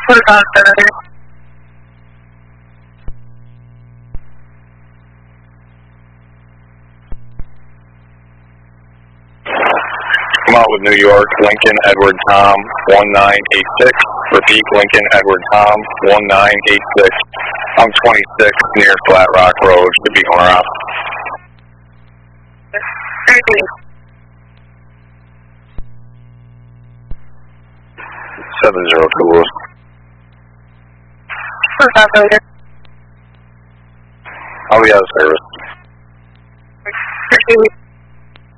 Come out with New York, Lincoln, Edward, Tom, 1986. Repeat, Lincoln, Edward, Tom, 1986. I'm 26 near Flat Rock Road. Should be going around. 702 Lewis. I'll be out of service.